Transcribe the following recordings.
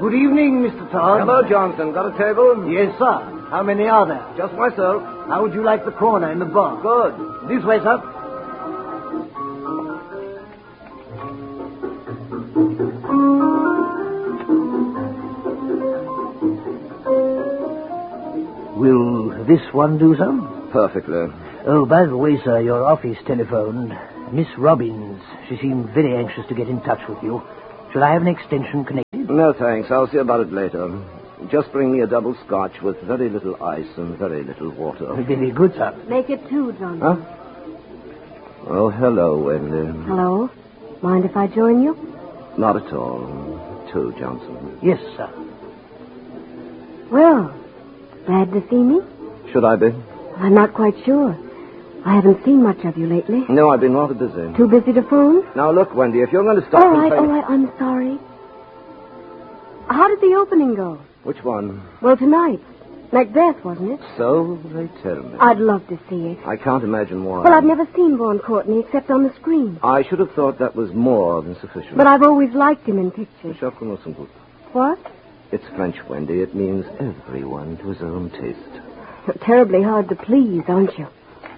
Good evening, Mr. Todd. Hello, Johnson. Got a table? Yes, sir. How many are there? Just myself. How would you like the corner in the bar? Good. This way, sir. Will this one do, sir? Perfectly. Oh, by the way, sir, your office telephoned. Miss Robbins. She seemed very anxious to get in touch with you. Should I have an extension connected? No, thanks. I'll see about it later. Just bring me a double scotch with very little ice and very little water. Very good, sir. Make it 2, Johnson. Huh? Oh, hello, Wendy. Hello? Mind if I join you? Not at all. 2, Johnson. Yes, sir. Well, glad to see me? Should I be? I'm not quite sure. I haven't seen much of you lately. No, I've been rather busy. Too busy to phone? Now, look, Wendy, if you're going to stop... All right, I'm sorry. How did the opening go? Which one? Well, tonight. Macbeth, wasn't it? So they tell me. I'd love to see it. I can't imagine why. Well, I've never seen Vaughan Courtney except on the screen. I should have thought that was more than sufficient. But I've always liked him in pictures. What? It's French, Wendy. It means everyone to his own taste. You're terribly hard to please, aren't you?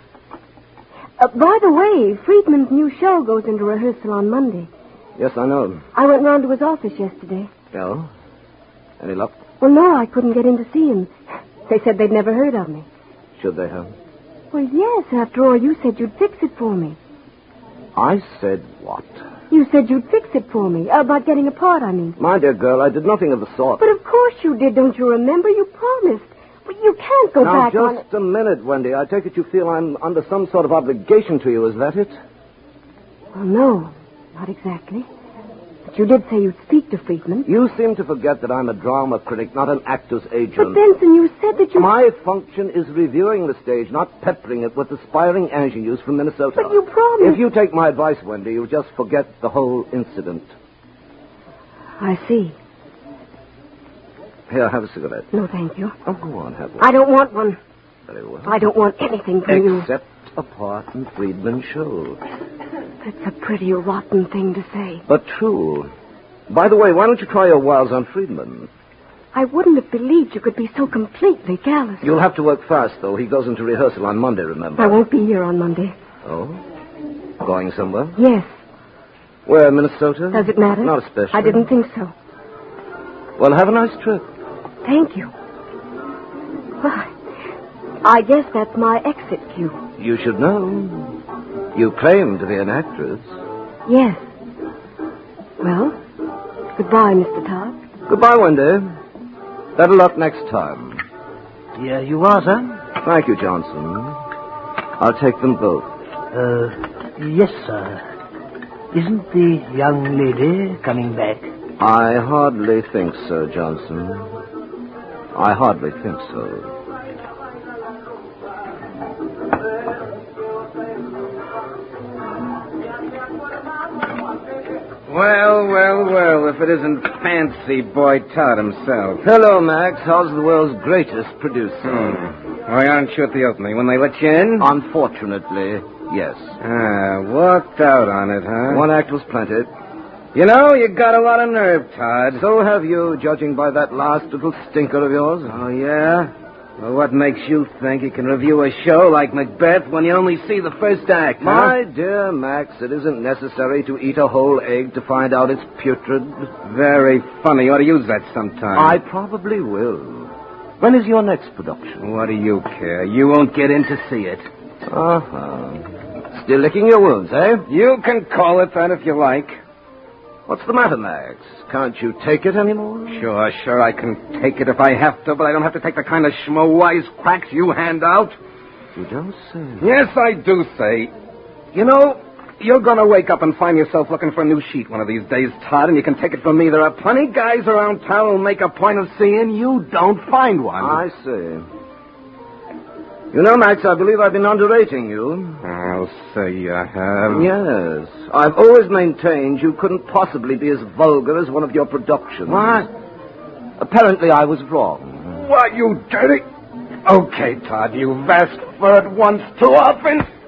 By the way, Friedman's new show goes into rehearsal on Monday. Yes, I know. I went round to his office yesterday. Oh? Any luck? Well, no, I couldn't get in to see him. They said they'd never heard of me. Should they have? Well, yes, after all, you said you'd fix it for me. I said what? You said you'd fix it for me. About getting a part, I mean. My dear girl, I did nothing of the sort. But of course you did, don't you remember? You promised. But you can't go back on it. Now, just a minute, Wendy. I take it you feel I'm under some sort of obligation to you. Is that it? Well, no, not exactly. But you did say you'd speak to Friedman. You seem to forget that I'm a drama critic, not an actor's agent. But, Benson, you said that you... My function is reviewing the stage, not peppering it with aspiring ingenues from Minnesota. But you promised... If you take my advice, Wendy, you'll just forget the whole incident. I see. Here, have a cigarette. No, thank you. Oh, go on, have one. I don't want one. Very well. I don't want anything from you. Except a part in Friedman's show. That's a pretty rotten thing to say. But true. By the way, why don't you try your wiles on Friedman? I wouldn't have believed you could be so completely callous. You'll have to work fast, though. He goes into rehearsal on Monday, remember? I won't be here on Monday. Oh? Going somewhere? Yes. Where, Minnesota? Does it matter? Not especially. I didn't think so. Well, have a nice trip. Thank you. Well, I guess that's my exit cue. You should know. You claim to be an actress. Yes. Well, goodbye, Mr. Todd. Goodbye, Wendy. Better luck next time. Here you are, sir. Thank you, Johnson. I'll take them both. Yes, sir. Isn't the young lady coming back? I hardly think so, Johnson. I hardly think so. Well, if it isn't Fancy Boy Todd himself. Hello, Max. How's the world's greatest producer? Why aren't you at the opening? When they let you in? Unfortunately, yes. Walked out on it, huh? One act was plenty. You know, you got a lot of nerve, Todd. So have you, judging by that last little stinker of yours. Oh, yeah? Well, what makes you think you can review a show like Macbeth when you only see the first act, huh? My dear Max, it isn't necessary to eat a whole egg to find out it's putrid. Very funny. You ought to use that sometime. I probably will. When is your next production? What do you care? You won't get in to see it. Uh-huh. Still licking your wounds, eh? You can call it that if you like. What's the matter, Max? Can't you take it anymore? Sure, I can take it if I have to, but I don't have to take the kind of schmo wisecracks you hand out. You don't say. Yes, I do say. You know, you're going to wake up and find yourself looking for a new sheet one of these days, Todd, and you can take it from me. There are plenty guys around town who'll make a point of seeing you don't find one. I see. You know, Max, I believe I've been underrating you. I'll say you have. Yes. I've always maintained you couldn't possibly be as vulgar as one of your productions. What? Apparently I was wrong. What, you dirty... Okay, Todd, you've asked for it once too often.